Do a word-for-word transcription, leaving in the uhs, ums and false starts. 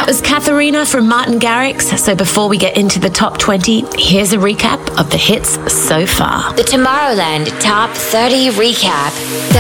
That was Katharina from Martin Garrix. So before we get into the top twenty, here's a recap of the hits so far. The Tomorrowland Top thirty Recap.